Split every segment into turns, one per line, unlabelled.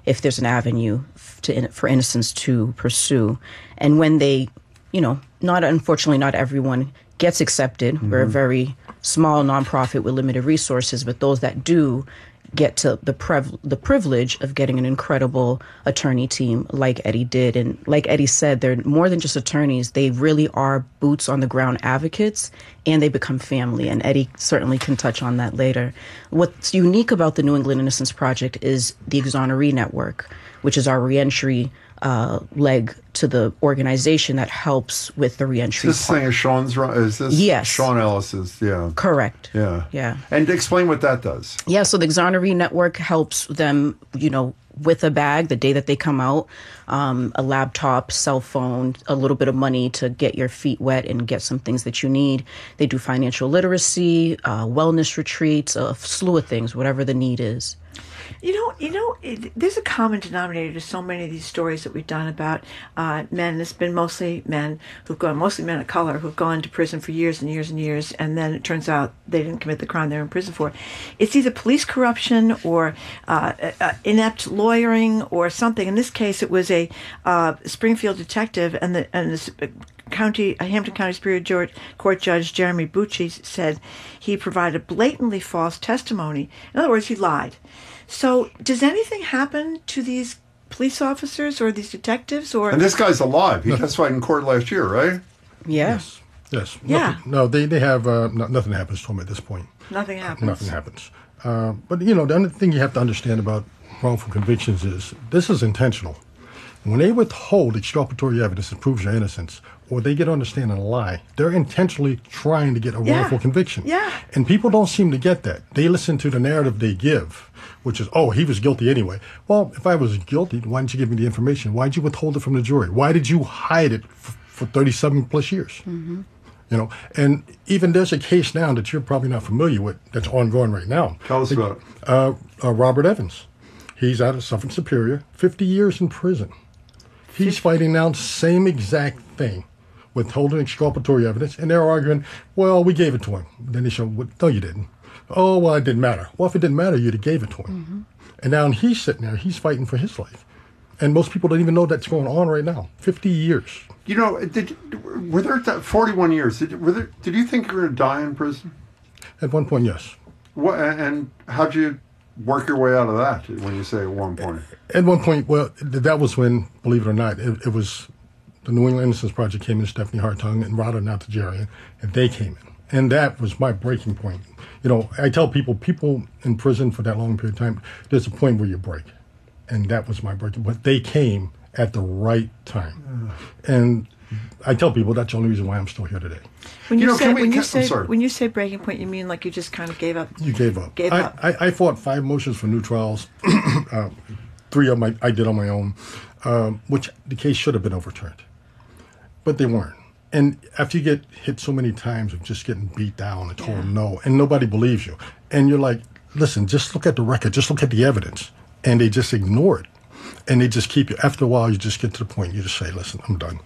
if there's an avenue for innocents to pursue. And when they, unfortunately, not everyone gets accepted. We're a very small nonprofit with limited resources, but those that do get to the privilege of getting an incredible attorney team like Eddie did. And like Eddie said, they're more than just attorneys. They really are boots on the ground advocates, and they become family. And Eddie certainly can touch on that later. What's unique about the New England Innocence Project is the Exoneree Network, which is our reentry leg to the organization that helps with the reentry.
This thing is Sean's, is this?
Yes.
Sean Ellis's, yeah.
Correct.
Yeah.
Yeah.
And explain what that does.
Yeah, so the Exoneree Network helps them, with a bag the day that they come out, a laptop, cell phone, a little bit of money to get your feet wet and get some things that you need. They do financial literacy, wellness retreats, a slew of things, whatever the need is.
There's a common denominator to so many of these stories that we've done about men. It's been mostly men mostly men of color who've gone to prison for years and years and years, and then it turns out they didn't commit the crime they were in prison for. It's either police corruption or inept lawyering or something. In this case, it was a Springfield detective, and the Hampton County Superior Court Judge Jeremy Bucci said he provided blatantly false testimony. In other words, he lied. So does anything happen to these police officers or these detectives? And
this guy's alive. He testified in court last year, right?
Yeah.
Yes.
Yeah.
No, they have nothing happens to them at this point.
Nothing happens.
Nothing happens. But the other thing you have to understand about wrongful convictions is this is intentional. When they withhold exculpatory evidence that proves your innocence, or they get on the stand and lie, they're intentionally trying to get a wrongful conviction.
Yeah.
And people don't seem to get that. They listen to the narrative they give, which is, he was guilty anyway. Well, if I was guilty, why didn't you give me the information? Why did you withhold it from the jury? Why did you hide it for 37 plus years? Mm-hmm. And even there's a case now that you're probably not familiar with that's ongoing right now.
Tell us about it.
Robert Evans. He's out of Suffolk Superior, 50 years in prison. He's fighting now the same exact thing, withholding exculpatory evidence, and they're arguing, well, we gave it to him. Then they show, no, you didn't. Oh, well, it didn't matter. Well, if it didn't matter, you'd have gave it to him. Mm-hmm. And now he's sitting there, he's fighting for his life. And most people don't even know that's going on right now. 50 years.
Were there 41 years? Did you think you were going to die in prison?
At one point, yes.
What? And how'd you work your way out of that when you say at one point?
At one point, well, that was when, believe it or not, it was the New England Innocence Project came in, Stephanie Hartung and Rada Natagerian, and they came in. And that was my breaking point. I tell people in prison for that long period of time, there's a point where you break. And that was my breaking point. They came at the right time. And I tell people that's the only reason why I'm still here today.
When you say breaking point, you mean like you just kind of gave up?
You gave up. I fought 5 motions for new trials. 3 of them I did on my own, which the case should have been overturned. But they weren't. And after you get hit so many times of just getting beat down and told no, and nobody believes you, and you're like, listen, just look at the record, just look at the evidence, and they just ignore it. And they just keep you. After a while, you just get to the point, you just say, listen, I'm done.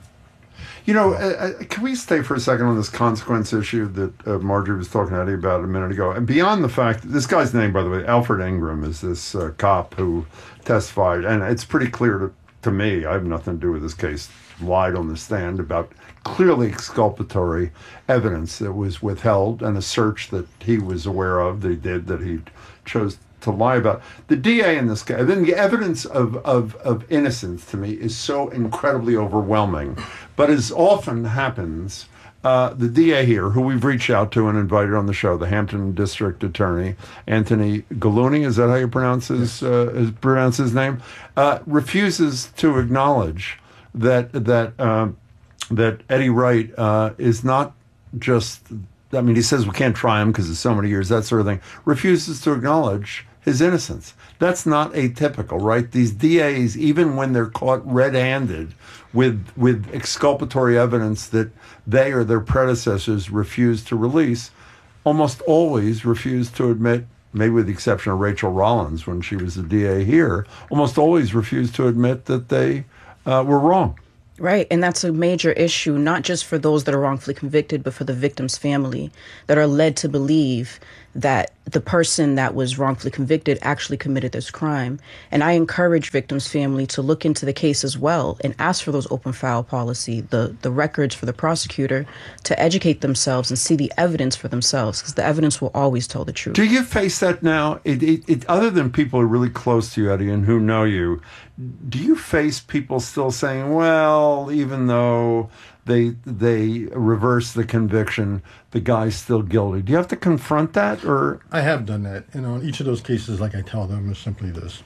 Can we stay for a second on this consequence issue that Marjorie was talking to Eddie about a minute ago? And beyond the fact that this guy's name, by the way, Alfred Ingram, is this cop who testified. And it's pretty clear to me, I have nothing to do with this case, lied on the stand about clearly exculpatory evidence that was withheld and a search that he was aware of, that he chose to lie about. The DA in this case, then the evidence of innocence to me is so incredibly overwhelming. But as often happens, the DA here, who we've reached out to and invited on the show, the Hampton District Attorney, Anthony Gallooni, is that how you pronounce his name? Refuses to acknowledge that Eddie Wright is not just, he says we can't try him because it's so many years, that sort of thing. Refuses to acknowledge his innocence. That's not atypical, right? These DAs, even when they're caught red-handed with exculpatory evidence that they or their predecessors refused to release, almost always refuse to admit, maybe with the exception of Rachel Rollins when she was the DA here, almost always refused to admit that they were wrong.
Right, and that's a major issue, not just for those that are wrongfully convicted, but for the victim's family that are led to believe that the person that was wrongfully convicted actually committed this crime. And I encourage victims' family to look into the case as well and ask for those open file policy, the records for the prosecutor, to educate themselves and see the evidence for themselves, because the evidence will always tell the truth.
Do you face that now? Other than people who are really close to you, Eddie, and who know you, do you face people still saying, well, even though they reverse the conviction, the guy's still guilty? Do you have to confront that? Or
I have done that. In each of those cases, like I tell them, is simply this.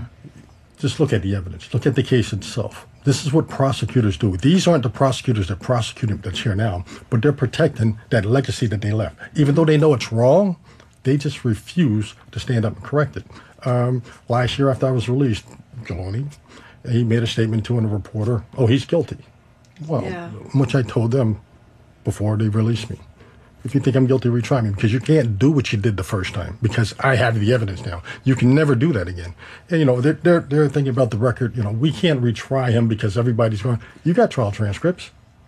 Just look at the evidence. Look at the case itself. This is what prosecutors do. These aren't the prosecutors that prosecute that's here now, but they're protecting that legacy that they left. Even though they know it's wrong, they just refuse to stand up and correct it. Last year after I was released, Geloni, he made a statement to a reporter, oh, he's guilty. Well, which I told them before they released me. If you think I'm guilty, retry me, because you can't do what you did the first time, because I have the evidence now. You can never do that again. And, they're thinking about the record. We can't retry him because everybody's going, you got trial transcripts.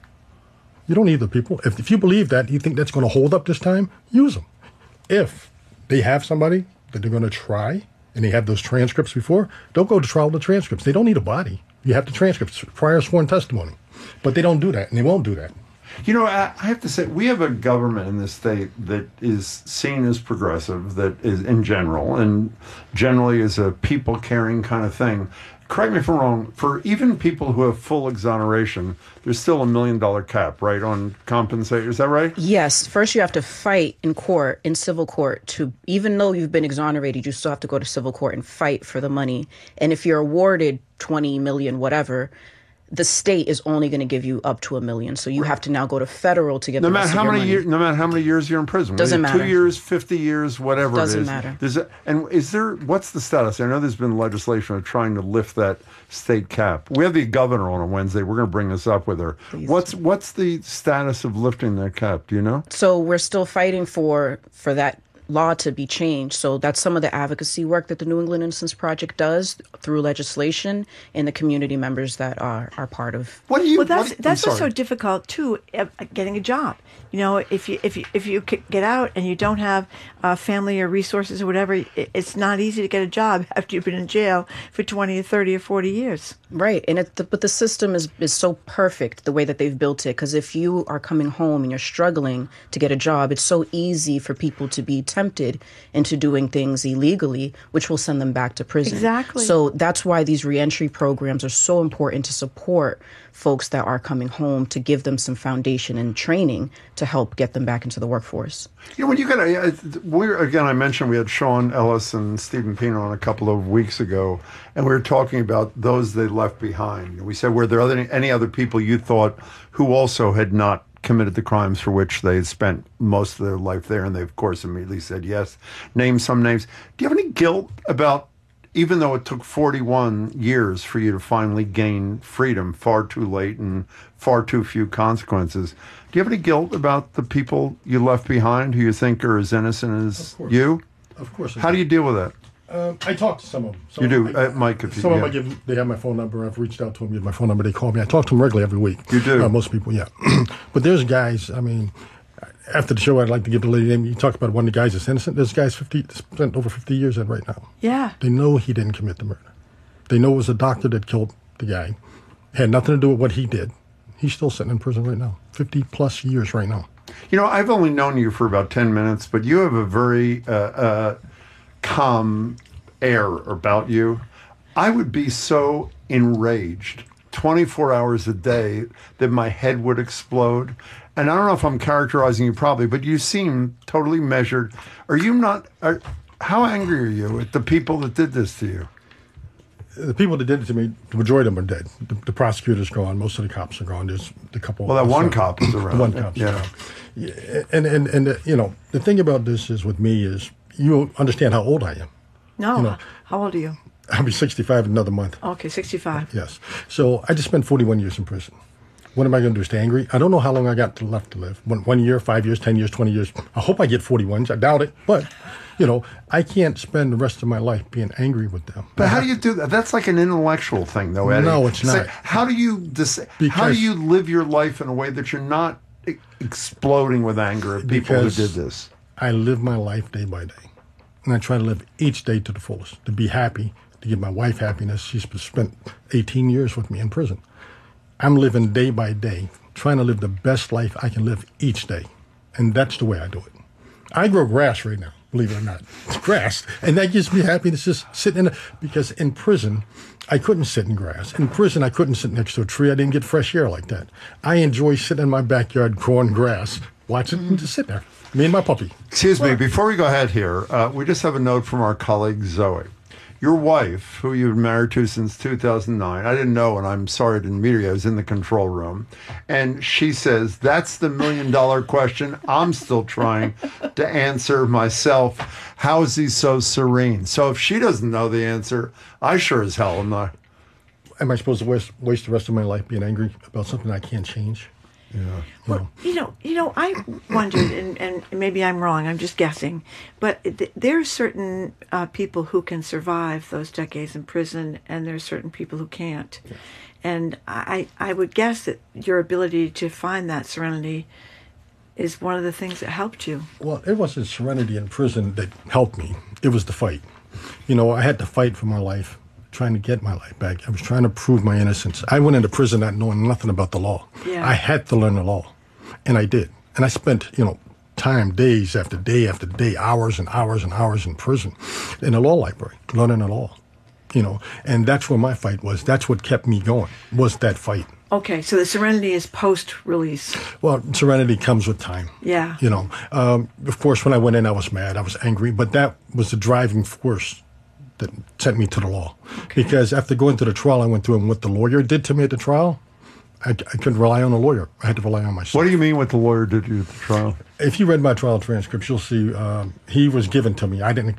You don't need the people. If you believe that, you think that's going to hold up this time, use them. If they have somebody that they're going to try and they have those transcripts before, don't go to trial with the transcripts. They don't need a body. You have the transcripts, prior sworn testimony. But they don't do that, and they won't do that.
I have to say, we have a government in this state that is seen as progressive, that is in general, and generally is a people-caring kind of thing. Correct me if I'm wrong, for even people who have full exoneration, there's still $1 million cap, right, on compensation. Is that right?
Yes. First, you have to fight in court, in civil court, to, even though you've been exonerated, you still have to go to civil court and fight for the money. And if you're awarded 20 million, whatever, the state is only going to give you up to $1 million. So you have to now go to federal to get
no
the
matter
rest
how
of your
many
money.
years, no matter how many years you're in prison.
Doesn't matter.
2 years, 50 years, whatever
Doesn't
it is.
matter.
And what's the status? I know there's been legislation of trying to lift that state cap. We have the governor on Wednesday. We're going to bring this up with her.
Please.
What's the status of lifting that cap? Do you know?
So we're still fighting for that law to be changed. So that's some of the advocacy work that the New England Innocence Project does through legislation and the community members that are part of.
That's what's so difficult too, getting a job. If you get out and you don't have family or resources or whatever, it's not easy to get a job after you've been in jail for 20 or 30 or 40 years.
Right. And but the system is so perfect the way that they've built it, because if you are coming home and you're struggling to get a job, it's so easy for people to be tempted into doing things illegally, which will send them back to prison.
Exactly.
So that's why these reentry programs are so important, to support folks that are coming home, to give them some foundation and training to help get them back into the workforce.
When you I mentioned we had Sean Ellis and Stephen Pino on a couple of weeks ago, and we were talking about those they left behind. We said, were there any other people you thought who also had not committed the crimes for which they had spent most of their life there? And they, of course, immediately said yes. Name some names. Do you have any guilt about, even though it took 41 years for you to finally gain freedom, far too late and far too few consequences, do you have any guilt about the people you left behind who you think are as innocent as you?
Of course.
How do you deal with that?
I talk to some of them.
You do, Mike. If you,
some of them, they have my phone number. I've reached out to them, give my phone number. They call me. I talk to them regularly every week.
You do?
Most people, yeah. But there's guys, after the show, I'd like to give the lady name. You talk about one of the guys that's innocent. There's guys spent over 50 years in right now.
Yeah.
They know he didn't commit the murder. They know it was a doctor that killed the guy. Had nothing to do with what he did. He's still sitting in prison right now. 50 plus years right now.
I've only known you for about 10 minutes, but you have a very calm air about you. I would be so enraged 24 hours a day that my head would explode. And I don't know if I'm characterizing you probably, but you seem totally measured. Are you not? How angry are you at the people that did this to you?
The people that did it to me, the majority of them are dead. The prosecutor's gone. Most of the cops are gone. There's a couple.
Well, that one cop is around.
The one cop's around. Yeah. And the thing about this is, with me, is you understand how old I am.
No. How old are you?
I'll be 65 in another month.
Okay, 65.
Yes. So I just spent 41 years in prison. What am I going to do, stay angry? I don't know how long I got left to live. 1 year, 5 years, 10 years, 20 years. I hope I get 41. I doubt it. But, I can't spend the rest of my life being angry with them.
But how do you do that? That's like an intellectual thing, though, Eddie.
No, it's not.
How do you live your life in a way that you're not exploding with anger at people who did this?
I live my life day by day. And I try to live each day to the fullest, to be happy, to give my wife happiness. She's spent 18 years with me in prison. I'm living day by day, trying to live the best life I can live each day. And that's the way I do it. I grow grass right now, believe it or not. It's grass. And that gives me happiness, just sitting because in prison, I couldn't sit in grass. In prison, I couldn't sit next to a tree. I didn't get fresh air like that. I enjoy sitting in my backyard growing grass, watching and just sit there. Me and my puppy.
Excuse me, before we go ahead here, we just have a note from our colleague Zoe. Your wife, who you've been married to since 2009, I didn't know, and I'm sorry I didn't meet her. I was in the control room. And she says, that's the $1 million question I'm still trying to answer myself. How is he so serene? So if she doesn't know the answer, I sure as hell am not.
Am I supposed to waste the rest of my life being angry about something I can't change?
Yeah.
Well, I wondered, and maybe I'm wrong, I'm just guessing, but there are certain people who can survive those decades in prison, and there are certain people who can't. Yeah. And I would guess that your ability to find that serenity is one of the things that helped you.
Well, it wasn't serenity in prison that helped me. It was the fight. I had to fight for my life, trying to get my life back. I was trying to prove my innocence. I went into prison not knowing nothing about the law.
Yeah.
I had to learn the law, and I did. And I spent, time, days after day after day, hours and hours and hours in prison, in the law library, learning the law. And that's where my fight was. That's what kept me going, was that fight.
Okay, so the serenity is post-release.
Well, serenity comes with time.
Yeah.
Of course, when I went in, I was mad, I was angry, but that was the driving force that sent me to the law. Okay. Because after going to the trial, I went through and what the lawyer did to me at the trial, I couldn't rely on the lawyer. I had to rely on myself.
What do you mean what the lawyer did to you at the trial?
If you read my trial transcripts, you'll see he was given to me.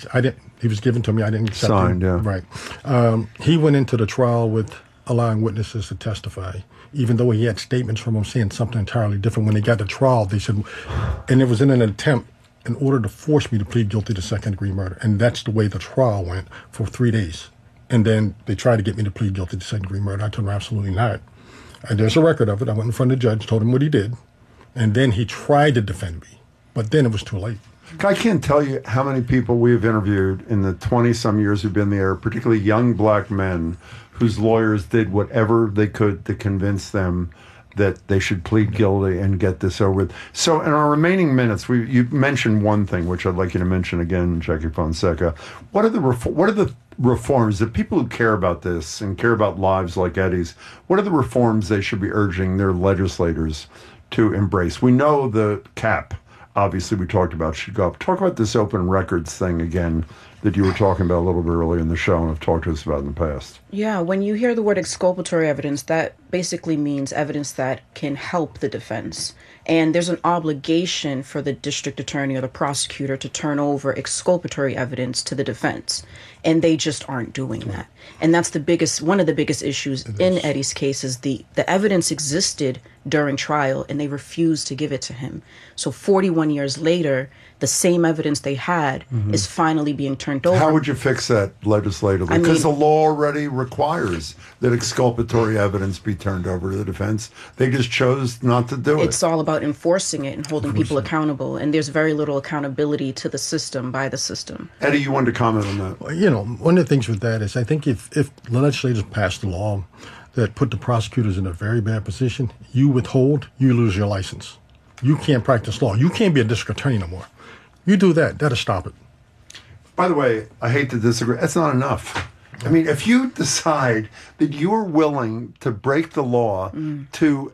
He was given to me. I didn't accept
Signed,
him.
yeah.
Right. He went into the trial with allowing witnesses to testify, even though he had statements from them saying something entirely different. When they got to trial, they said, and it was in an attempt in order to force me to plead guilty to second-degree murder. And that's the way the trial went for 3 days. And then they tried to get me to plead guilty to second-degree murder. I told them absolutely not. And there's a record of it. I went in front of the judge, told him what he did, and then he tried to defend me. But then it was too late.
I can't tell you how many people we've interviewed in the 20-some years we've been there, particularly young black men whose lawyers did whatever they could to convince them that they should plead guilty and get this over with. So in our remaining minutes, you mentioned one thing, which I'd like you to mention again, Jackie Fonseca. What are the reforms that people who care about this and care about lives like Eddie's, what are the reforms they should be urging their legislators to embrace? We know the cap, obviously we talked about, should go up. Talk about this open records thing again that you were talking about a little bit earlier in the show and have talked to us about in the past.
Yeah, when you hear the word exculpatory evidence, that basically means evidence that can help the defense. And there's an obligation for the district attorney or the prosecutor to turn over exculpatory evidence to the defense. And they just aren't doing that. And that's one of the biggest issues in Eddie's case is the evidence existed during trial and they refused to give it to him. So 41 years later, the same evidence they had is finally being turned over.
How would you fix that legislatively? Because the law already requires that exculpatory evidence be turned over to the defense. They just chose not to do it.
It's all about enforcing it and holding people accountable. And there's very little accountability to the system by the system.
Eddie, you wanted to comment on that?
Well, one of the things with that is I think if legislators pass the law that put the prosecutors in a very bad position, you withhold, you lose your license. You can't practice law. You can't be a district attorney no more. You do that, that'll stop it.
By the way, I hate to disagree. That's not enough. I mean, if you decide that you're willing to break the law to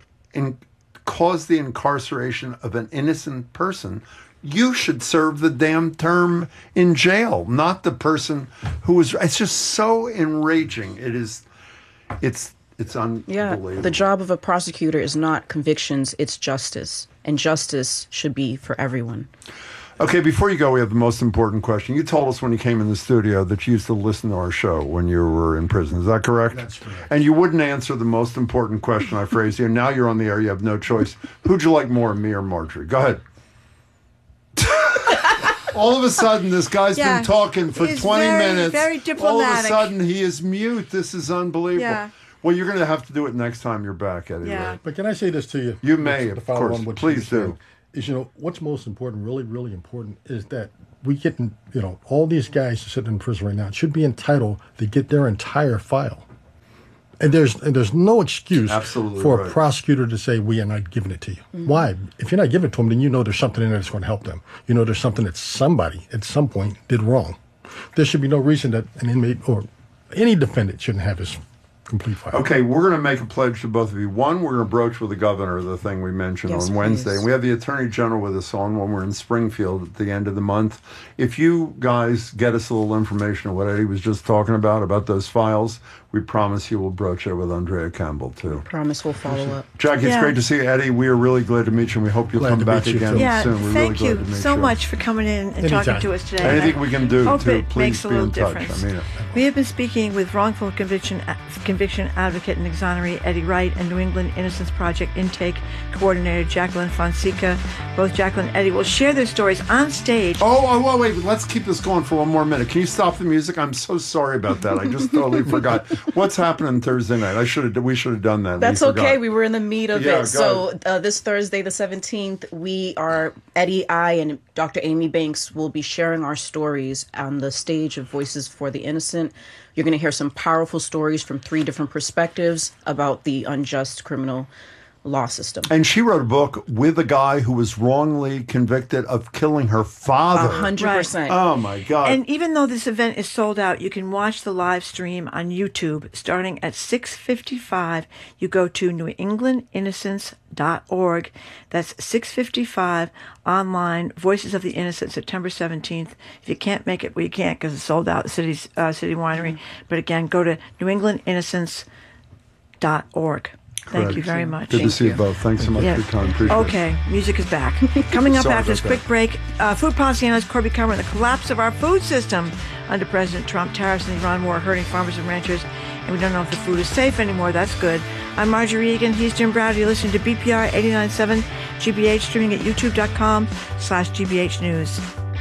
cause the incarceration of an innocent person, you should serve the damn term in jail, not the person who was. It's just so enraging. It's unbelievable.
Yeah, the job of a prosecutor is not convictions, it's justice. And justice should be for everyone.
Okay, before you go, we have the most important question. You told us when you came in the studio that you used to listen to our show when you were in prison. Is that correct?
That's correct.
And you wouldn't answer the most important question I phrased here. Now you're on the air. You have no choice. Who'd you like more, me or Marjorie? Go ahead. All of a sudden, this guy's been talking for 20 minutes.
Very diplomatic.
All of a sudden, he is mute. This is unbelievable.
Yeah.
Well, you're going to have to do it next time you're back, Eddie.
Yeah.
Right?
But can I say this to you?
You may,
To
of
follow
course.
on what
Please
you
do.
said. is, what's most important, really, really important, is that we get, all these guys sitting in prison right now should be entitled to get their entire file. And there's no excuse
Absolutely
for
right.
a prosecutor to say, we are not giving it to you. Mm-hmm. Why? If you're not giving it to them, then there's something in there that's going to help them. There's something that somebody at some point did wrong. There should be no reason that an inmate or any defendant shouldn't have his complete file.
Okay, we're going to make a pledge to both of you. One, we're going to broach with the governor the thing we mentioned on Wednesday. And we have the Attorney General with us on when we're in Springfield at the end of the month. If you guys get us a little information of what Eddie was just talking about those files, we promise you we'll broach it with Andrea Campbell, too.
Promise we'll follow up.
Jackie, it's great to see you. Eddie, we are really glad to meet you, and we hope you'll come back again soon. We're
thank
really
you
glad to meet
so much for coming in and talking to us today.
Anything we can do,
hope
too,
it
please
makes a
be
little
in touch.
difference.
I mean it.
We have been speaking with wrongful conviction advocate and exoneree Eddie Wright and New England Innocence Project Intake Coordinator Jacqueline Fonseca. Both Jacqueline and Eddie will share their stories on stage.
Oh, wait, let's keep this going for one more minute. Can you stop the music? I'm so sorry about that. I just totally forgot. What's happening Thursday night? We should have done that.
That's okay. We were in the meat of it. So
ahead.
This Thursday, the 17th, Eddie, I, and Dr. Amy Banks will be sharing our stories on the stage of Voices for the Innocent. You're going to hear some powerful stories from 3 different perspectives about the unjust criminal law system.
And she wrote a book with a guy who was wrongly convicted of killing her father.
100%.
Right.
Oh, my God.
And even though this event is sold out, you can watch the live stream on YouTube starting at 6:55. You go to newenglandinnocence.org. That's 6:55 online. Voices of the Innocent, September 17th. If you can't make it, well, you can't because it's sold out, City Winery. But again, go to newenglandinnocence.org. Thank you very much.
Good to see you both. Thanks so much for your time. Appreciate it.
Okay, music is back. Coming up after this quick break, food policy analyst Corby Kummer and the collapse of our food system under President Trump, tariffs and the Iran war hurting farmers and ranchers, and we don't know if the food is safe anymore. That's good. I'm Marjorie Egan. He's Jim Browder. You're listening to BPR 89.7 GBH, streaming at youtube.com/GBH News.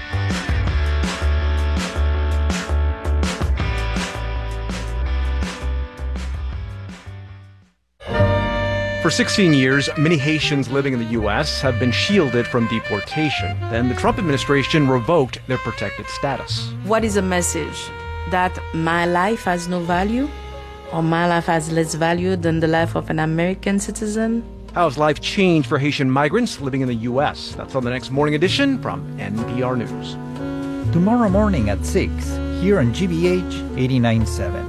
For 16 years, many Haitians living in the U.S. have been shielded from deportation. Then the Trump administration revoked their protected status.
What is a message? That my life has no value? Or my life has less value than the life of an American citizen?
How's life changed for Haitian migrants living in the U.S.? That's on the next morning edition from NPR News.
Tomorrow morning at 6, here on GBH 89.7.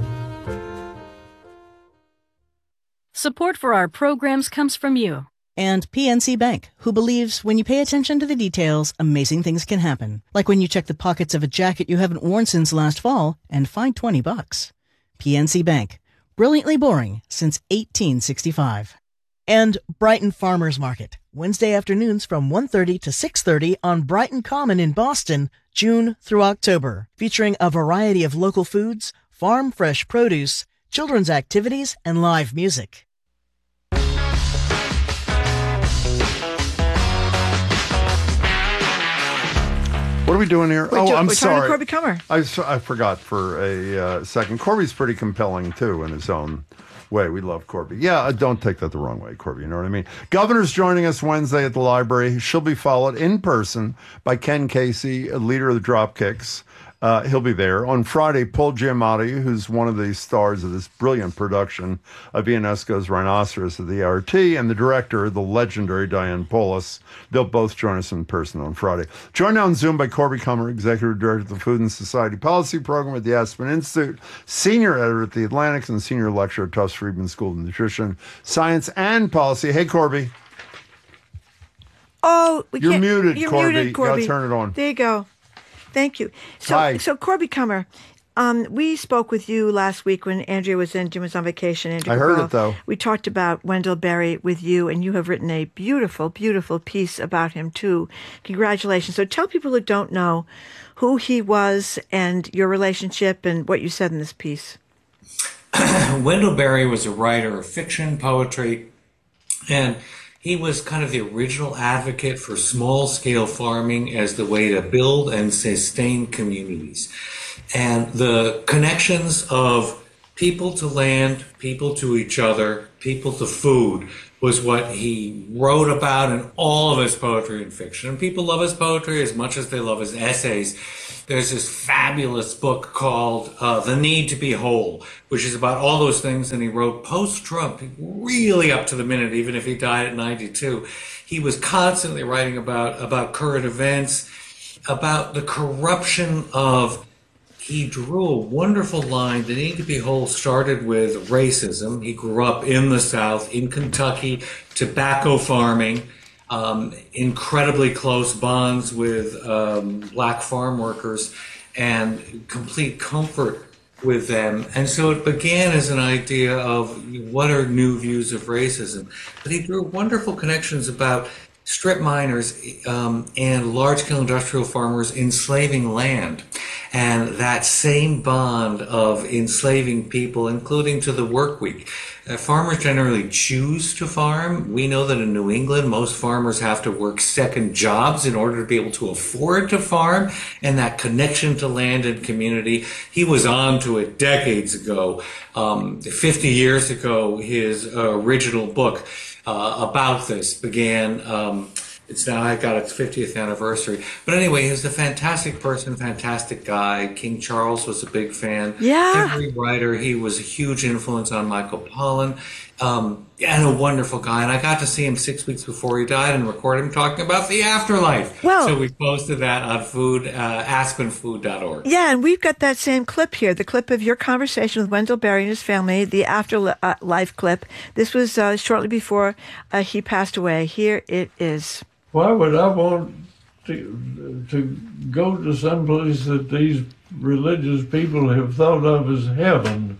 Support for our programs comes from you.
And PNC Bank, who believes when you pay attention to the details, amazing things can happen. Like when you check the pockets of a jacket you haven't worn since last fall and find $20. PNC Bank, brilliantly boring since 1865. And Brighton Farmers Market, Wednesday afternoons from 1:30 to 6:30 on Brighton Common in Boston, June through October, featuring a variety of local foods, farm fresh produce, children's activities, and live music.
What are we doing here? I'm sorry.
Corby Kummer.
I forgot for a second. Corby's pretty compelling, too, in his own way. We love Corby. Yeah, don't take that the wrong way, Corby. You know what I mean? Governor's joining us Wednesday at the library. She'll be followed in person by Ken Casey, a leader of the Dropkicks. He'll be there. On Friday, Paul Giamatti, who's one of the stars of this brilliant production of Ionesco's Rhinoceros at the ART, and the director, the legendary Diane Paulus. They'll both join us in person on Friday. Joined now on Zoom by Corby Kummer, Executive Director of the Food and Society Policy Program at the Aspen Institute, Senior Editor at the Atlantic, and Senior Lecturer at Tufts Friedman School of Nutrition, Science, and Policy. Hey, Corby.
Oh,
You're muted, Corby.
Muted, Corby.
You gotta turn it on.
There you go. Thank you.
Hi.
So Corby Kummer, we spoke with you last week when Andrea was in. Jim was on vacation.
I heard it, though.
We talked about Wendell Berry with you, and you have written a beautiful, beautiful piece about him, too. Congratulations. So tell people who don't know who he was and your relationship and what you said in this piece.
Wendell Berry was a writer of fiction, poetry, and he was kind of the original advocate for small-scale farming as the way to build and sustain communities. And the connections of people to land, people to each other, people to food was what he wrote about in all of his poetry and fiction. And people love his poetry as much as they love his essays. There's this fabulous book called The Need to Be Whole, which is about all those things, and he wrote post-Trump, really up to the minute, even if he died at 92. He was constantly writing about current events, about the corruption of. He drew a wonderful line. The Need to Be Whole started with racism. He grew up in the South, in Kentucky, tobacco farming, incredibly close bonds with black farm workers, and complete comfort with them. And so it began as an idea of what are new views of racism. But he drew wonderful connections about strip miners and large-scale industrial farmers enslaving land. And that same bond of enslaving people, including to the work week. Farmers generally choose to farm. We know that in New England, most farmers have to work second jobs in order to be able to afford to farm. And that connection to land and community, he was on to it decades ago. 50 years ago, his original book about this began. It's now I got its 50th anniversary. But anyway, he was a fantastic person, fantastic guy. King Charles was a big fan.
Yeah.
Every writer, he was a huge influence on Michael Pollan. And a wonderful guy. And I got to see him 6 weeks before he died and record him talking about the afterlife.
Well,
so we posted that on aspenfood.org.
Yeah, and we've got that same clip here, the clip of your conversation with Wendell Berry and his family, the afterlife clip. This was shortly before he passed away. Here it is.
Why would I want to go to some place that these religious people have thought of as heaven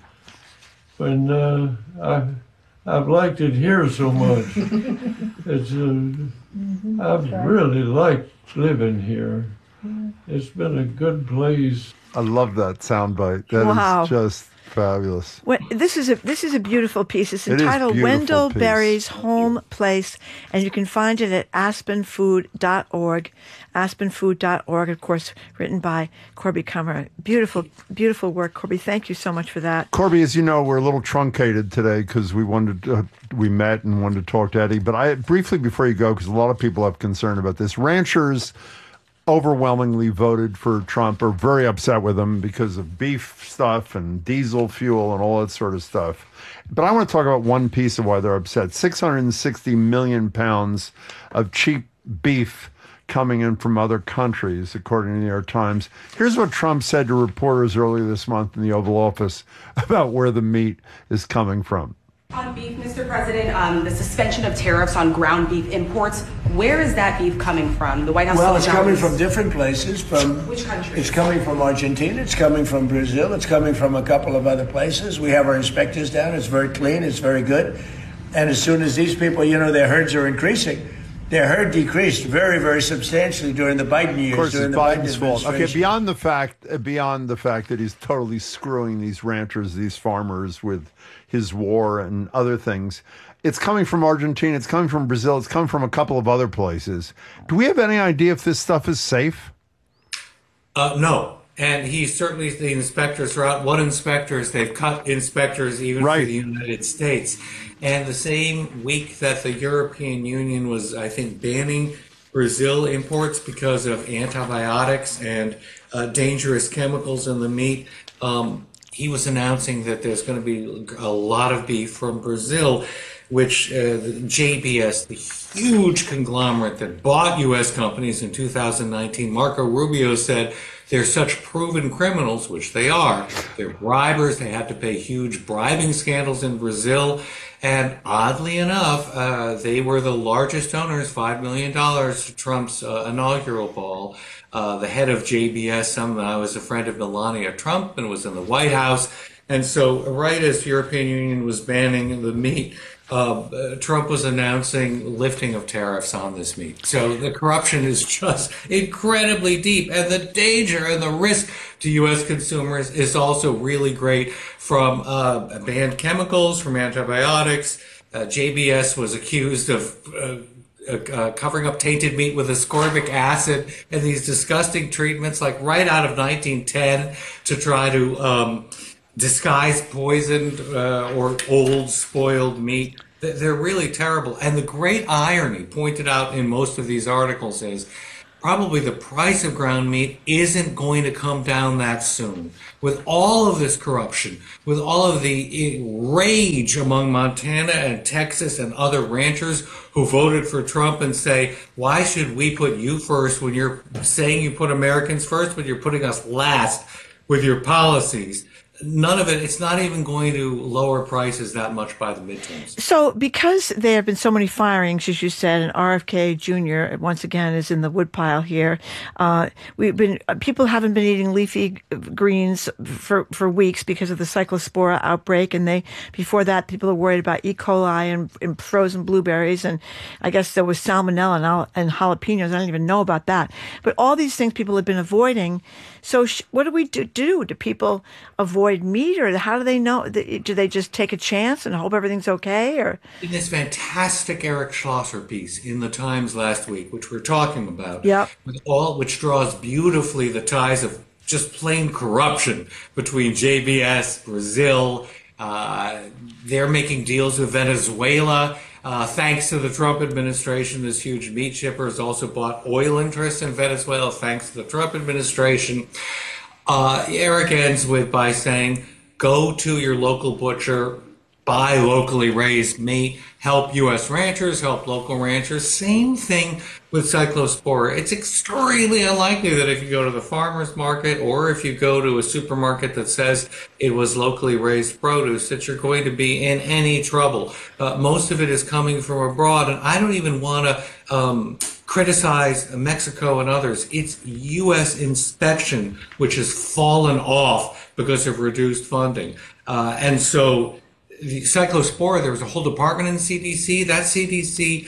when I've liked it here so much? It's I've really liked living here. It's been a good place.
I love that soundbite. That is just fabulous.
This is a beautiful piece. It's entitled Wendell Berry's Home Place, and you can find it at aspenfood.org. Aspenfood.org, of course, written by Corby Kummer. Beautiful, beautiful work, Corby. Thank you so much for that.
Corby, as you know, we're a little truncated today because we met and wanted to talk to Eddie. But briefly before you go, because a lot of people have concern about this, ranchers overwhelmingly voted for Trump, are very upset with him because of beef stuff and diesel fuel and all that sort of stuff. But I want to talk about one piece of why they're upset. 660 million pounds of cheap beef coming in from other countries, according to the New York Times. Here's what Trump said to reporters earlier this month in the Oval Office about where the meat is coming from.
On beef, Mr. President, the suspension of tariffs on ground beef imports, where is that beef coming from? The White House.
Well, it's coming from different places. From
which countries?
It's coming from Argentina. It's coming from Brazil. It's coming from a couple of other places. We have our inspectors down. It's very clean. It's very good. And as soon as these people, their herds are increasing. Their herd decreased very, very substantially during the Biden years.
Of course,
during
it's
the
Biden's
Biden
fault. Okay, beyond the fact that he's totally screwing these ranchers, these farmers, with his war and other things, it's coming from Argentina, it's coming from Brazil, it's coming from a couple of other places. Do we have any idea if this stuff is safe?
No. And the inspectors are out. What inspectors? They've cut inspectors even for the United States. And the same week that the European Union was, I think, banning Brazil imports because of antibiotics and dangerous chemicals in the meat, he was announcing that there's going to be a lot of beef from Brazil, which JBS, the huge conglomerate that bought U.S. companies in 2019, Marco Rubio said, they're such proven criminals, which they are. They're bribers. They had to pay huge bribing scandals in Brazil. And oddly enough, they were the largest donors, $5 million to Trump's inaugural ball. The head of JBS was a friend of Melania Trump and was in the White House. And so right as the European Union was banning the meat, Trump was announcing lifting of tariffs on this meat. So the corruption is just incredibly deep. And the danger and the risk to U.S. consumers is also really great from banned chemicals, from antibiotics. JBS was accused of covering up tainted meat with ascorbic acid and these disgusting treatments, like right out of 1910, to try to disguised poisoned or old spoiled meat. They're really terrible. And the great irony pointed out in most of these articles is probably the price of ground meat isn't going to come down that soon. With all of this corruption, with all of the rage among Montana and Texas and other ranchers who voted for Trump and say, why should we put you first when you're saying you put Americans first, but you're putting us last with your policies? None of it, it's not even going to lower prices that much by the midterms.
So because there have been so many firings, as you said, and RFK Jr. once again is in the woodpile here, people haven't been eating leafy greens for weeks because of the cyclospora outbreak, and before that people are worried about E. coli and frozen blueberries, and I guess there was salmonella and jalapenos. I don't even know about that. But all these things people have been avoiding. So what do we do? Do people avoid meat, or how do they know? Do they just take a chance and hope everything's okay? Or
in this fantastic Eric Schlosser piece in the Times last week, which we're talking about, which draws beautifully the ties of just plain corruption between JBS, Brazil. They're making deals with Venezuela. Thanks to the Trump administration, this huge meat shipper has also bought oil interests in Venezuela, thanks to the Trump administration. Eric ends by saying, go to your local butcher, buy locally raised meat, help U.S. ranchers, help local ranchers. Same thing with cyclospora. It's extremely unlikely that if you go to the farmer's market or if you go to a supermarket that says it was locally raised produce, that you're going to be in any trouble. Most of it is coming from abroad, and I don't even want to criticize Mexico and others. It's U.S. inspection which has fallen off because of reduced funding. And so the cyclospora, there was a whole department in CDC. That CDC,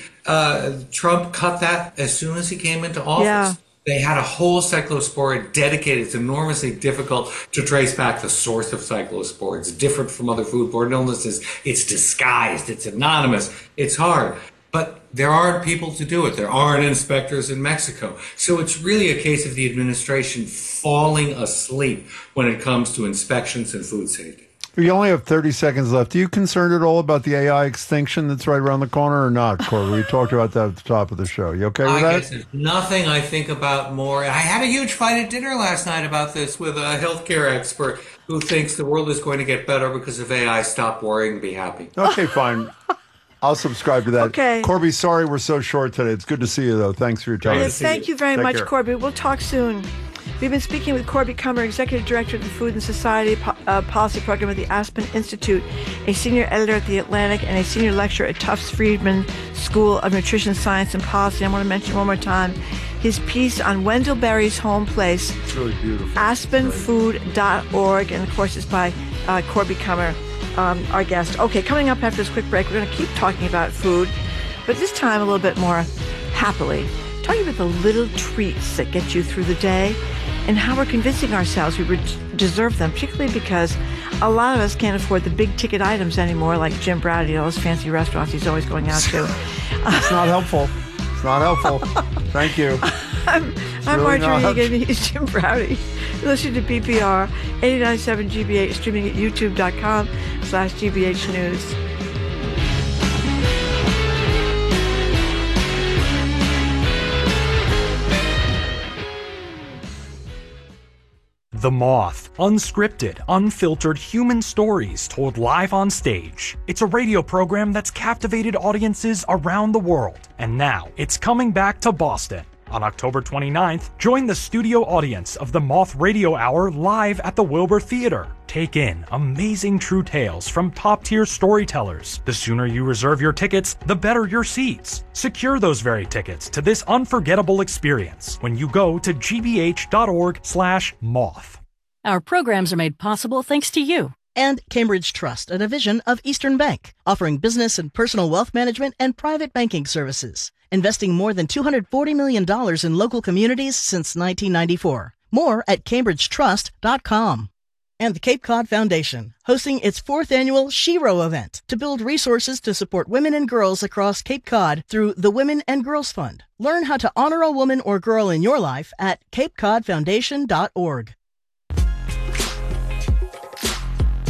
Trump cut that as soon as he came into office. Yeah. They had a whole cyclospora dedicated. It's enormously difficult to trace back the source of cyclospora. It's different from other foodborne illnesses. It's disguised. It's anonymous. It's hard. But there aren't people to do it. There aren't inspectors in Mexico. So it's really a case of the administration falling asleep when it comes to inspections and food safety.
We only have 30 seconds left. Are you concerned at all about the AI extinction that's right around the corner or not, Corby? We talked about that at the top of the show. You okay with that?
I guess there's nothing I think about more. I had a huge fight at dinner last night about this with a healthcare expert who thinks the world is going to get better because of AI. Stop worrying, be happy.
Okay, fine. I'll subscribe to that.
Okay.
Corby, sorry we're so short today. It's good to see you, though. Thanks for your time.
Yes, thank you very much, Corby. We'll talk soon. We've been speaking with Corby Kummer, Executive Director of the Food and Society Policy Program at the Aspen Institute, a Senior Editor at The Atlantic, and a Senior Lecturer at Tufts Friedman School of Nutrition Science and Policy. I want to mention one more time his piece on Wendell Berry's home place.
It's really beautiful.
AspenFood.org, and of course it's by Corby Kummer, our guest. Okay, coming up after this quick break, we're going to keep talking about food, but this time a little bit more happily. Talking about the little treats that get you through the day and how we're convincing ourselves we deserve them, particularly because a lot of us can't afford the big ticket items anymore, like Jim Browdy, all those fancy restaurants he's always going out to.
It's not helpful. It's not helpful. Thank you.
I'm
really
Marjorie Egan. He's Jim Browdy. You're listening to PPR 89.7 GBH, streaming at youtube.com/GBH News.
The Moth. Unscripted, unfiltered human stories told live on stage. It's a radio program that's captivated audiences around the world. And now, it's coming back to Boston. On October 29th, join the studio audience of the Moth Radio Hour live at the Wilbur Theater. Take in amazing true tales from top-tier storytellers. The sooner you reserve your tickets, the better your seats. Secure those very tickets to this unforgettable experience when you go to gbh.org/moth.
Our programs are made possible thanks to you.
And Cambridge Trust, a division of Eastern Bank, offering business and personal wealth management and private banking services, investing more than $240 million in local communities since 1994. More at cambridgetrust.com. And the Cape Cod Foundation, hosting its 4th annual Shero event to build resources to support women and girls across Cape Cod through the Women and Girls Fund. Learn how to honor a woman or girl in your life at capecodfoundation.org.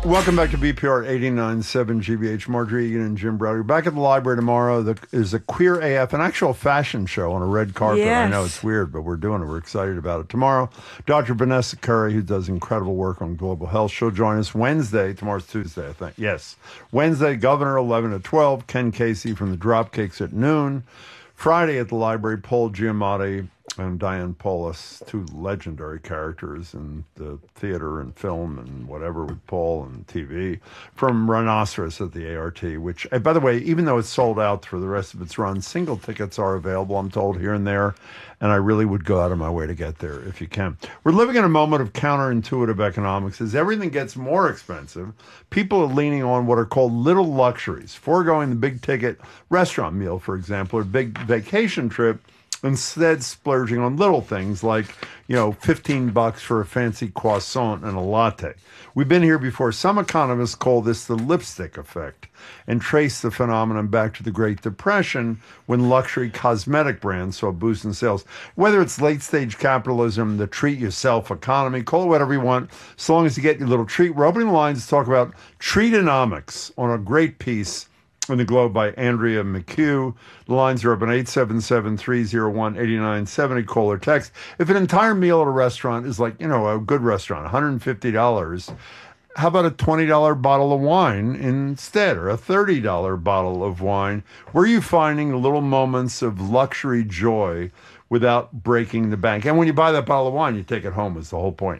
Welcome back to BPR 89.7 GBH. Marjorie Egan and Jim Browder. Back at the library tomorrow. There's a Queer AF, an actual fashion show on a red carpet.
Yes.
I know it's weird, but we're doing it. We're excited about it. Tomorrow, Dr. Vanessa Curry, who does incredible work on global health, she'll join us Wednesday. Tomorrow's Tuesday, I think. Yes. Wednesday, Governor 11 to 12. Ken Casey from the Dropkicks at noon. Friday at the library, Paul Giamatti and Diane Paulus, two legendary characters in the theater and film and whatever with Paul and TV, from Rhinoceros at the ART, which, by the way, even though it's sold out for the rest of its run, single tickets are available, I'm told, here and there, and I really would go out of my way to get there if you can. We're living in a moment of counterintuitive economics. As everything gets more expensive, people are leaning on what are called little luxuries, foregoing the big-ticket restaurant meal, for example, or big vacation trip, instead splurging on little things like, $15 for a fancy croissant and a latte. We've been here before. Some economists call this the lipstick effect and trace the phenomenon back to the Great Depression when luxury cosmetic brands saw a boost in sales. Whether it's late-stage capitalism, the treat-yourself economy, call it whatever you want, as long as you get your little treat. We're opening the lines to talk about treatonomics on a great piece in the Globe by Andrea McHugh. The lines are open 877-301-8970. Call or text. If an entire meal at a restaurant is like, a good restaurant, $150, how about a $20 bottle of wine instead, or a $30 bottle of wine? Where are you finding little moments of luxury joy without breaking the bank? And when you buy that bottle of wine, you take it home is the whole point.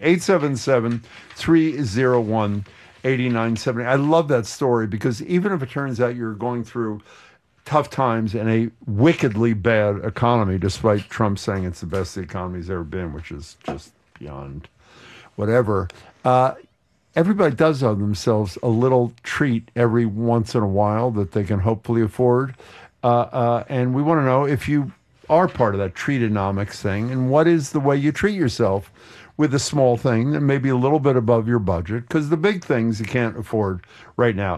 877-301-8970. I love that story because even if it turns out you're going through tough times in a wickedly bad economy, despite Trump saying it's the best the economy's ever been, which is just beyond whatever, everybody does owe themselves a little treat every once in a while that they can hopefully afford. And we want to know if you are part of that treatonomics thing and what is the way you treat yourself with a small thing that may be a little bit above your budget, because the big things you can't afford right now.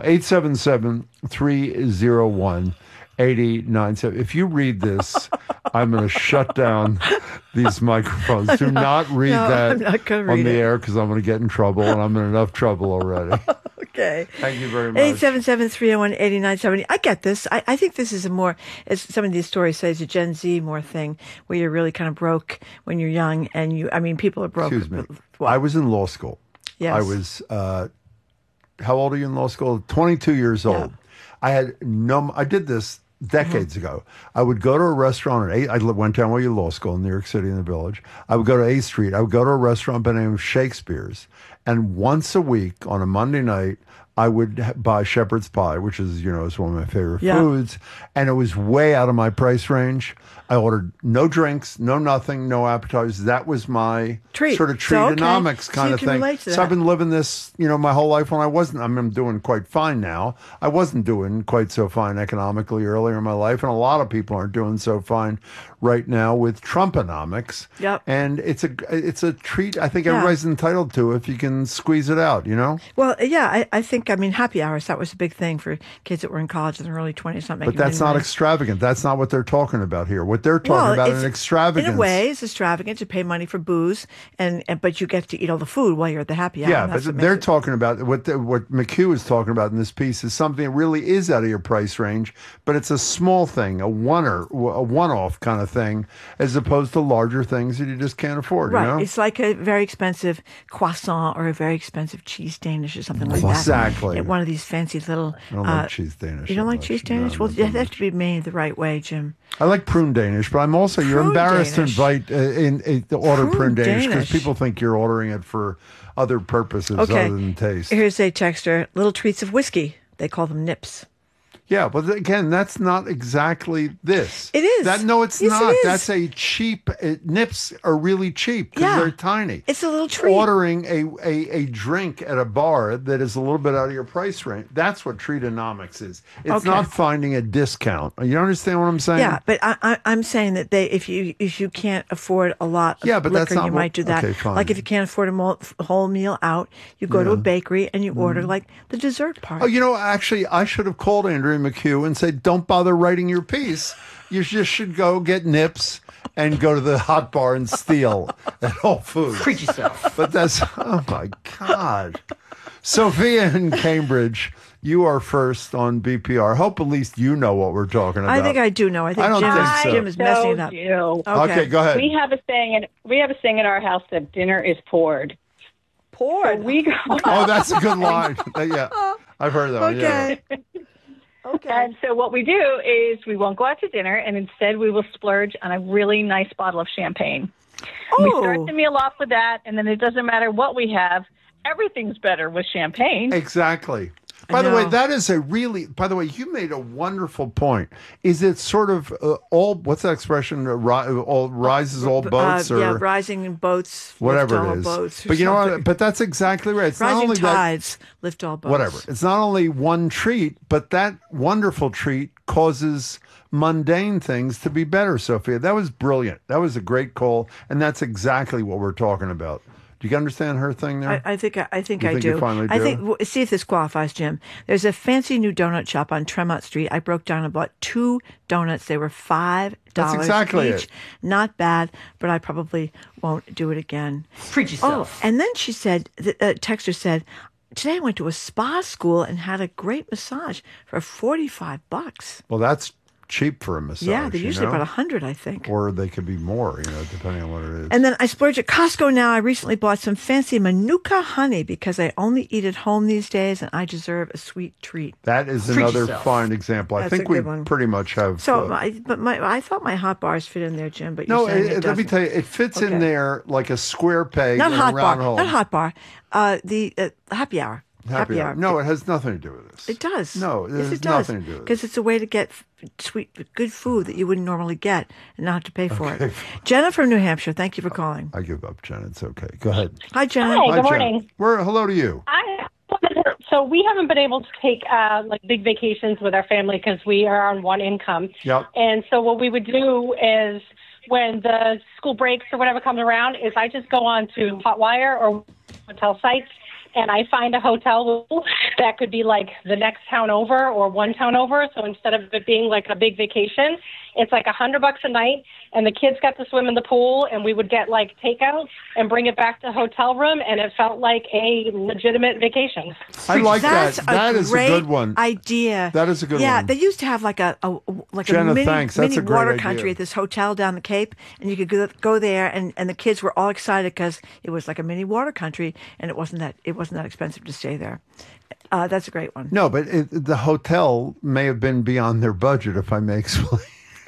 877-301-8097. If you read this, I'm going to shut down these microphones. Do not read that on the air, because I'm going to get in trouble, and I'm in enough trouble already.
Okay.
Thank you very much.
877-301-8970. I get this. I think this is as some of these stories say, it's a Gen Z more thing, where you're really kind of broke when you're young, and people are broke.
Excuse me. I was in law school.
Yes.
I was, how old are you in law school? 22 years old.
Yeah.
I did this decades ago. I would go to a restaurant at 8. I went down to law school in New York City in the Village. I would go to 8th Street. I would go to a restaurant by the name of Shakespeare's. And once a week on a Monday night, I would buy shepherd's pie, which is, is one of my favorite foods. And it was way out of my price range. I ordered no drinks, no nothing, no appetizers. That was my sort of treatonomics kind of thing. So I've been living this, my whole life when I wasn't. I'm doing quite fine now. I wasn't doing quite so fine economically earlier in my life. And a lot of people aren't doing so fine right now with Trumponomics.
Yep.
And it's a treat I think everybody's entitled to if you can squeeze it out,
Well, yeah, I think, happy hours, that was a big thing for kids that were in college in their early 20s. Not making
but that's not
money.
Extravagant. That's not what they're talking about here. What they're talking about is an extravagance.
In a way, it's extravagant to pay money for booze, but you get to eat all the food while you're at the happy hour.
Yeah, but they're talking about, what McHugh is talking about in this piece is something that really is out of your price range, but it's a small thing, a one-off kind of thing, as opposed to larger things that you just can't afford.
Right. It's like a very expensive croissant or a very expensive cheese Danish or something like that.
Exactly.
One of these fancy little...
I don't like cheese Danish.
You don't like cheese Danish? Well, it has to be made the right way, Jim.
I like prune Danish, but I'm also, you're embarrassed
Danish.
to invite, to order prune Danish because people think you're ordering it for other purposes other than taste.
Here's a texter, little treats of whiskey. They call them nips.
Yeah, but again, that's not exactly this.
It is.
No, it's
yes,
not.
It is.
That's a cheap. Nips are really cheap because they're tiny.
It's a little treat.
Ordering a drink at a bar that is a little bit out of your price range. That's what treatonomics is. It's not finding a discount. You understand what I'm saying?
Yeah, but I'm saying that if you can't afford a lot of
but
liquor,
that's not
you might do that.
Okay, fine.
Like if you can't afford a whole meal out, you go to a bakery and you order like the dessert part.
Oh, actually, I should have called Andrea McHugh and said, don't bother writing your piece. You just should go get nips and go to the hot bar and steal at Whole Foods.
Treat yourself.
But that's, oh my God. Sophia in Cambridge, you are first on BPR. Hope at least you know what we're talking about.
I think I do know. I think Jim is messing it up.
Okay, go ahead.
We have a saying in our house that dinner is poured.
Poured.
So we go.
Oh, that's a good line. Yeah, I've heard that one.
Okay.
Yeah.
Okay. And so what we do is we won't go out to dinner, and instead we will splurge on a really nice bottle of champagne.
Oh.
We start the meal off with that, and then it doesn't matter what we have. Everything's better with champagne.
Exactly. By the way, that is by the way, you made a wonderful point. Is it sort of what's that expression? All rises, all boats? Or
yeah, rising boats,
whatever
lift all
it is.
boats.
But you know what? But that's exactly right. It's
rising
not only
tides, lift all boats.
Whatever. It's not only one treat, but that wonderful treat causes mundane things to be better, Sophia. That was brilliant. That was a great call. And that's exactly what we're talking about. Do you understand her thing there?
I think I
You
do.
you finally do?
I think. See if this qualifies, Jim. There's a fancy new donut shop on Tremont Street. I broke down and bought 2 donuts. They were $5
That's exactly
each.
it.
Not bad, but I probably won't do it again.
Preach yourself.
Oh, and then she said, the texter said, today I went to a spa school and had a great massage for $45.
Well, that's cheap for a massage.
Yeah, they're usually
you know?
about 100, I think.
Or they could be more, depending on what it is.
And then I splurge at Costco now. I recently bought some fancy Manuka honey because I only eat at home these days and I deserve a sweet treat.
That is
Treat
another
yourself.
fine example. I
That's a
think we
good one.
pretty much have.
So, I thought my hot bars fit in there, Jim, but
no,
you're saying it
let me
doesn't.
tell you, it fits in
Okay.
there like a square peg
Not
in
hot
a round
bar.
hole.
Not hot bar. The happy hour.
Happy hour. No, it has nothing to do with this.
It does.
No, it
Yes,
has
it does.
nothing to do with it.
Because it's a way to get good food that you wouldn't normally get and not have to pay for it. Jenna from New Hampshire, thank you for calling.
I give up, Jen. It's okay. Go ahead.
Hi, Jenna.
Hi, good
Jen.
morning.
Hello to you.
So we haven't been able to take big vacations with our family because we are on one income.
Yep.
And so what we would do is when the school breaks or whatever comes around is I just go on to Hotwire or hotel sites and I find a hotel that could be like the next town over or one town over. So instead of it being like a big vacation, it's like $100 a night, and the kids got to swim in the pool, and we would get like takeout and bring it back to the hotel room, and it felt like a legitimate vacation.
I like
That's
that. That is a
great
good one.
idea.
That is a good
Yeah,
one.
they used to have like a
Jenna,
mini,
thanks. That's
mini
a great
water
idea.
country at this hotel down the Cape, and you could go there, and the kids were all excited because it was like a mini water country, and it wasn't that expensive to stay there. That's a great one.
No, but the hotel may have been beyond their budget, if I may explain.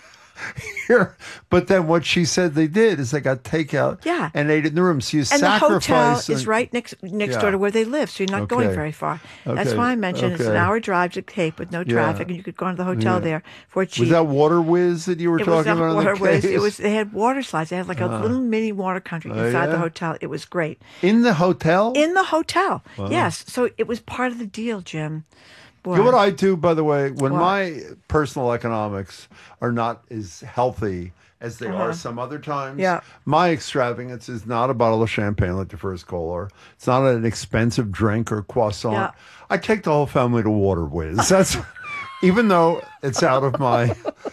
Here, but then what she said they did is they got takeout and ate in the room. So you
And the hotel
sacrifice.
is right next door to where they live, so you're not going
Okay.
very far. That's
Okay.
why I mentioned it's an
Okay.
hour drive to Cape with no
Yeah.
traffic, and you could go into the hotel
Yeah.
there for cheap.
Was that Water Whiz that you were
It was
talking
a
about?
water
in the
whiz.
case?
It was. They had water slides. They had like a little mini water country
Oh,
inside the
yeah?
hotel. It was great.
In the hotel?
In the hotel.
Wow.
Yes. So it was part of the deal, Jim. Boy.
You know what I do, by the way, when
What?
my personal economics are not as healthy as they
Uh-huh.
are some other times,
Yeah.
my extravagance is not a bottle of champagne like the first caller. It's not an expensive drink or croissant.
Yeah.
I take the whole family to Water Whiz. That's even though it's out of my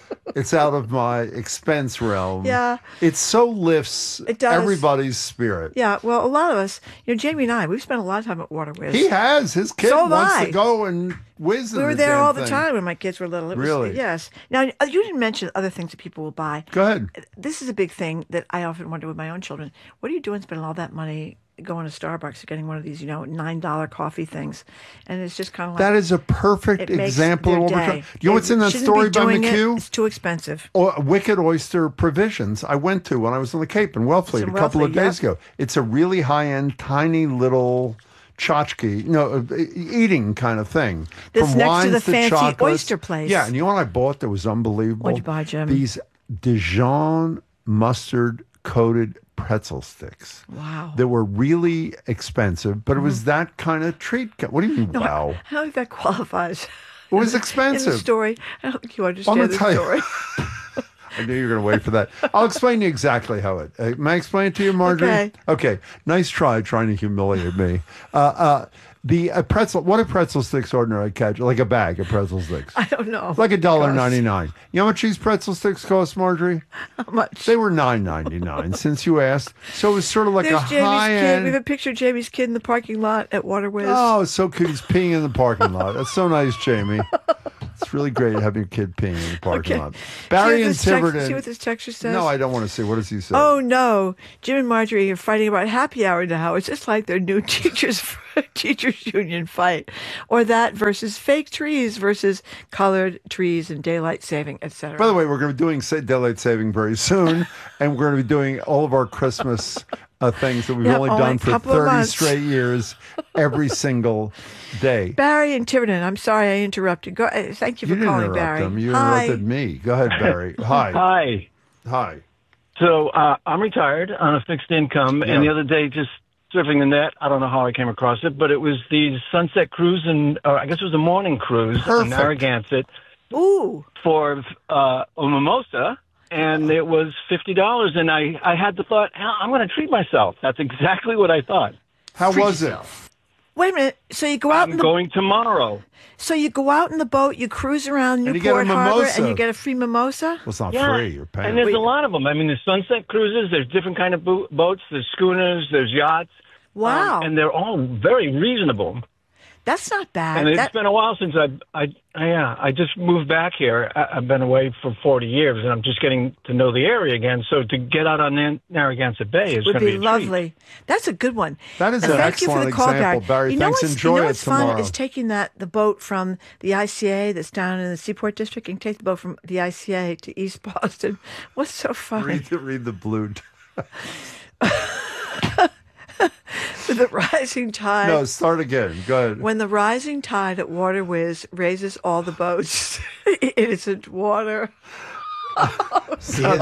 expense realm.
Yeah.
It so lifts
It does.
everybody's spirit.
Yeah. Well, a lot of us, Jamie and I, we've spent a lot of time at Water Whiz.
He has. His kid
So have
wants
I.
to go and whiz in
We were
the
there
damn
all the
thing.
time when my kids were little. It was,
Really?
Yes. Now, you didn't mention other things that people will buy.
Go ahead.
This is a big thing that I often wonder with my own children. What are you doing spending all that money going to Starbucks or getting one of these, $9 coffee things? And it's just kind of like...
That is a perfect
it makes
example of
their
what we're
day.
trying. You know what's in that
Shouldn't
story
be
by
doing it.
McHugh?
It's too expensive.
Wicked Oyster Provisions. I went to when I was on the Cape in Wellfleet
In
a couple of
Wellfleet,
days
yep.
ago. It's a really high-end, tiny little tchotchke, eating kind of thing.
That's
From
next to
wines
the fancy
chocolates.
oyster place.
Yeah, and you know what I bought that was unbelievable?
What'd you buy, Jim?
These Dijon mustard-coated pretzel sticks.
Wow.
That were really expensive, but it was that kind of treat. What do you mean,
No,
wow?
I don't think that qualifies.
It was
In
expensive.
the story. I don't think you
I'm
understand
gonna
the
tell you.
story.
I knew you were going to wait for that. I'll explain to you exactly how it. May I explain it to you, Marjorie? Okay. Nice try trying to humiliate me. The pretzel. What are pretzel sticks ordinarily catch? Like a bag of pretzel sticks.
I don't know.
Like $1.99. You know how much these pretzel sticks cost, Marjorie?
How much?
They were $9.99 since you asked. So it was sort of like
There's
a
Jamie's
high
kid.
end.
We have a picture of Jamie's kid in the parking lot at Waterways.
Oh, it's so cute. He's peeing in the parking lot. That's so nice, Jamie. It's really great having your kid peeing in the parking lot. Barry and Tiverton.
See what this texture says?
No, I don't want to see. What does he say?
Oh no, Jim and Marjorie are fighting about happy hour now. It's just like their new teachers union fight, or that versus fake trees versus colored trees and daylight saving, etc.
By the way, we're going to be doing daylight saving very soon, and we're going to be doing all of our Christmas things that we've only done for 30 straight years, every single day.
Barry and Tiverton, I'm sorry I interrupted. Go. Thank you for calling, Barry.
Them. You
Hi.
interrupted me. Go ahead, Barry. Hi.
Hi.
Hi.
So I'm retired on a fixed income, and the other day, just surfing the net, I don't know how I came across it, but it was the sunset cruise, and I guess it was a morning cruise in Narragansett.
Ooh.
For a mimosa. And it was $50, and I had the thought, I'm going to treat myself. That's exactly what I thought.
How was it?
Wait a minute. So you go out
I'm going tomorrow.
So you go out in the boat, you cruise around
And you get a
Newport Harbor,
mimosa.
and you get a free mimosa?
Well, it's not
Yeah.
free. You're paying.
And there's a lot of them. I mean, there's sunset cruises, there's different kind of boats, there's schooners, there's yachts.
Wow.
And they're all very reasonable.
That's not bad.
And it's been a while since I just moved back here. I've been away for 40 years, and I'm just getting to know the area again. So to get out on Narragansett Bay is
would
going to be a
lovely. That's a good one.
That is
And
an
thank you for
excellent
the call,
example, Barry.
You know
Thanks.
what's,
Enjoy
you know
it
what's
tomorrow.
fun is taking the boat from the ICA that's down in the Seaport District, and take the boat from the ICA to East Boston. What's so fun?
Read the blue.
With the rising tide.
No, start again. Go ahead.
When the rising tide at Waterways raises all the boats, innocent water.
It's not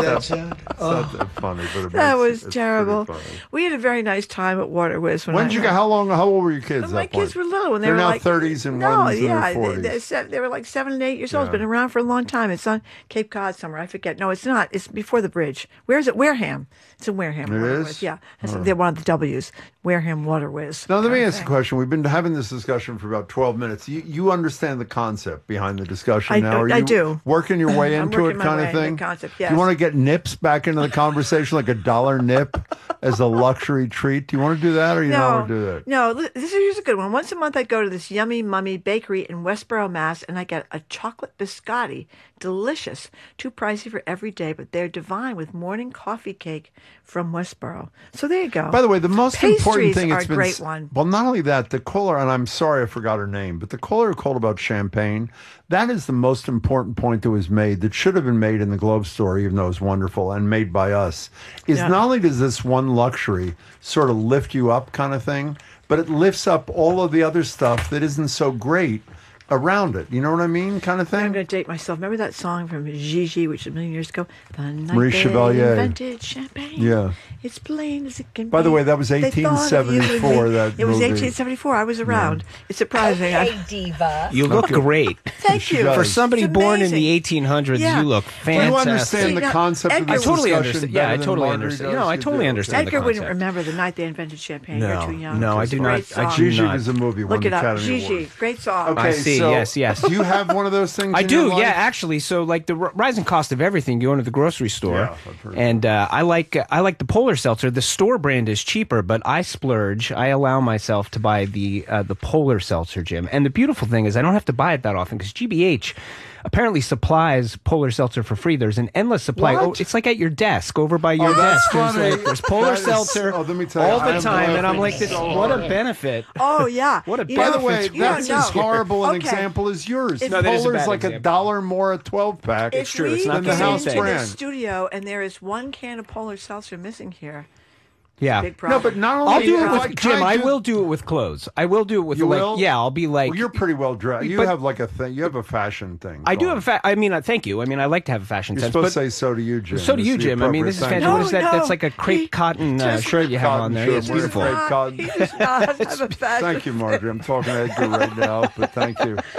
that funny, but
That was
it's
terrible.
pretty funny.
We had a very nice time at Waterways.
When did you go? How old were your kids?
My
at that point?
kids were little when they
They're
were
now
like
30s and
no,
ones in
yeah,
their 40s.
they were like 7 and 8 years old. It's
Yeah.
been around for a long time. It's on Cape Cod somewhere. I forget. No, it's not. It's before the bridge. Where is it? Wareham. It's in Wareham.
It
Waterways.
is?
Yeah,
Oh.
they're one of the W's. Wareham Waterways.
Now, let me ask a question. We've been having this discussion for about 12 minutes. You understand the concept behind the discussion now? Are
I
you
do.
working your way
I'm
into
working
it
my
kind
way
of
into
thing?
the concept,
Do
yes.
you want to get nips back into the conversation, like $1 nip as a luxury treat? Do you want to do that, or you don't want to do that?
No, here's a good one. Once a month, I go to this Yummy Mummy bakery in Westboro, Mass., and I get a chocolate biscotti. Delicious. Too pricey for every day, but they're divine with morning coffee cake from Westboro. So there you go.
By the way, the most important
Pastries
thing
are
it's
a
been
great one.
Well, not only that, the caller, and I'm sorry I forgot her name, but the caller who called about champagne, that is the most important point that was made, that should have been made in the Globe story, even though it's wonderful, and made by us, is not only does this one luxury sort of lift you up kind of thing, but it lifts up all of the other stuff that isn't so great around it. You know what I mean? Kind of thing.
I'm going to date myself. Remember that song from Gigi, which was a million years ago? The night
Marie
they
Chevalier.
invented champagne.
Yeah.
It's plain as it can
By the
be.
way, that was
They thought of you
1874,
and
that
It was
movie.
1874. I was around. It's surprising.
Hey, diva.
You look great.
Thank you.
For somebody
It's
born in
amazing.
the 1800s,
Yeah.
you look fantastic.
You understand the concept of
I
this
totally
discussion
understand. Yeah, I
better than
totally
Marjorie
understand.
does?
No, I
You
totally
do?
understand
Edgar
the
wouldn't
concept.
remember the night they invented champagne. You're
No.
too young.
No, I
It's a
do not.
great
I
song.
do
Gigi
not.
was a movie, won
Look
the
it up.
Academy
Gigi.
Award.
Great song.
Okay,
I see.
so
Yes.
Do you have one of those things?
I
in
do,
your life?
yeah, actually. So, like the rising cost of everything, you go into the grocery store,
Yeah, I've heard
and I like the Polar Seltzer. The store brand is cheaper, but I splurge. I allow myself to buy the Polar Seltzer, Jim. And the beautiful thing is, I don't have to buy it that often because GBH apparently supplies Polar Seltzer for free. There's an endless supply.
What?
Oh, it's like at your desk, over by your
that's
desk.
funny.
There's Polar
That is-
Seltzer
let me tell you,
all
I
the
am
time, and I'm
laughing
like, this,
so
what a
hard.
benefit.
Oh, yeah.
What a
You
By
know,
the way,
you
that's
don't
as
know.
horrible an
Okay.
example as yours.
No, that is a
Polar's
bad
like
example.
$1 more a 12 pack.
If we
than the
get
house
into the
brand.
studio and there is one can of Polar Seltzer missing here,
Yeah.
big problem.
No, but not only
I'll do it
if
with
I-
Jim.
can
I
do-
will do it with clothes. I will do it with
You
like
will?
yeah. I'll be like.
Well, you're pretty well dressed. You
But-
have like a thing. You have a fashion thing.
I do
going.
have a I mean, thank you. I mean, I like to have a fashion
You're
sense.
supposed
but
to say so do you, Jim.
So do
It's
you,
the
Jim. I mean, this is
appropriate
fantastic.
thing.
What is that?
No,
That's like a crepe cotton shirt you have
Cotton
on there.
shirt
It's
with
beautiful.
crepe cotton.
He does not have a fashion.
Thank you, Marjorie. I'm talking to Edgar right now, but thank you.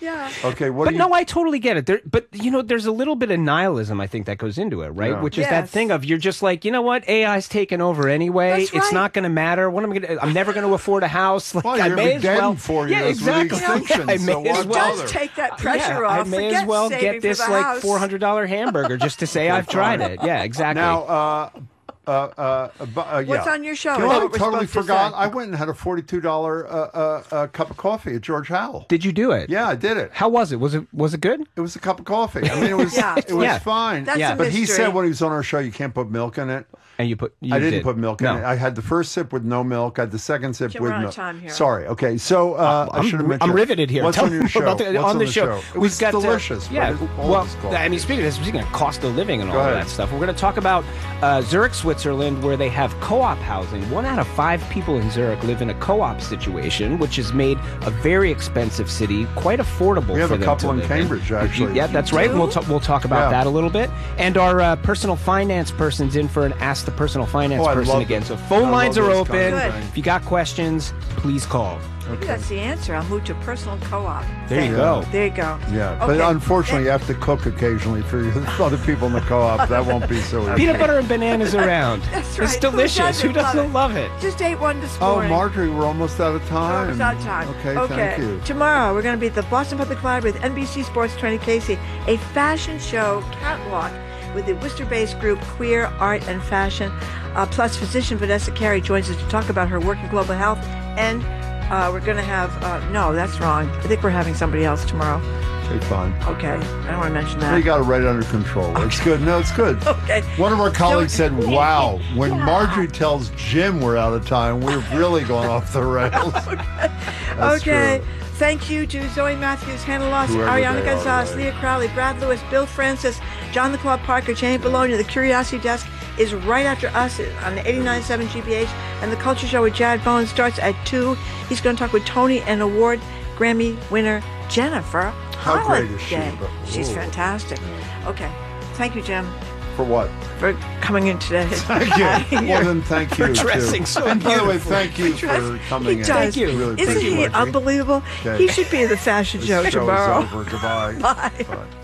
Yeah.
Okay, what
But
do you...
no, I totally get it. But there's a little bit of nihilism, I think, that goes into it, right?
Yeah.
Which is that thing of you're just like, you know what, AI's taking over anyway.
That's
It's
right.
not going to matter. I'm never going to afford a house. Like,
Well,
I
you're
may
gonna
as
be dead
well.
in 4
Yeah,
years with the
exactly.
extinction,
I
so
may
why
as well.
bother?
Take that pressure off.
I may
Forget
as well
saving
get this
for the
like
house.
$400 hamburger just to say I've tried it. Yeah, exactly.
Now,
What's on your show?
You know
Is
what
what
I
we're
totally
supposed to
forgot?
say.
I went and had a $42 cup of coffee at George Howell.
Did you do it?
Yeah, I did it.
How was it? Was it good?
It was a cup of coffee. I mean, it was
Yeah.
it was
Yeah.
fine.
That's a
But he
mystery.
said when he was on our show, you can't put milk in it.
And you
I didn't
did.
put milk
No.
in it. I had the first sip with no milk. I had the second sip
Jim,
with
we're out of
milk.
time here.
Sorry. Okay. So I should have mentioned.
I'm riveted here.
What's
Tell
on
me
your
more
show?
about
What's
on the show.
It was delicious.
Yeah.
What is all
Well,
this called?
I mean, speaking of cost of living and all
Go
of
ahead.
that stuff, we're going to talk about Zurich, Switzerland, where they have co-op housing. 1 out of 5 people in Zurich live in a co-op situation, which has made a very expensive city quite affordable.
We have
for
a
them
couple
to
in
live
Cambridge,
in.
actually.
Yeah, that's right. And we'll talk about
Yeah.
that a little bit. And our personal finance person's in for an Ask the Personal Finance
I
person
love
again.
them.
So phone
I
lines
love
are
those
open.
kind of things.
If you got questions, please call.
Maybe that's the answer. I'll move to personal co-op.
There you go.
There you go.
Yeah,
Okay.
but unfortunately, you have to cook occasionally for other people in the co-op. That won't be so easy.
Peanut butter and bananas around.
That's right.
It's delicious. Who doesn't love it?
Just ate one this
Oh,
morning.
Marjorie, we're almost out of time.
Almost out of time.
Okay, thank you.
Tomorrow, we're going to be at the Boston Public Library with NBC Sports 20 Casey, a fashion show catwalk with the Worcester-based group Queer Art and Fashion. Plus, physician Vanessa Carey joins us to talk about her work in global health. And we're going to have, no, that's wrong. I think we're having somebody else tomorrow.
Okay, fine.
Okay, I don't want to mention
So
that.
you got it right under control. It's good. No, it's good.
Okay.
One of our colleagues said, wow, when Marjorie tells Jim we're out of time, we're really going off the rails. That's
Okay.
true.
Thank you to Zoe Matthews, Hannah Lawson,
Whoever
Ariana
they are,
Gonzalez,
right.
Leah Crowley, Brad Lewis, Bill Francis, John the Claw Parker, Jane Bologna. The Curiosity Desk is right after us on the 89.7 GBH. And the Culture Show with Jad Bowen starts at 2. He's going to talk with Tony and award Grammy winner Jennifer
How
Holiday.
great is she?
She's
Ooh.
fantastic. Okay. Thank you, Jim,
For what?
for coming in today.
Thank you. Well, then thank you,
dressing
too.
so
And by the way,
beautifully.
thank you for coming in.
Thank
you.
Really
Isn't
appreciate
he
it.
unbelievable?
Okay.
He should be in the fashion
This
show
show is
tomorrow.
over. Goodbye.
Bye.
Bye.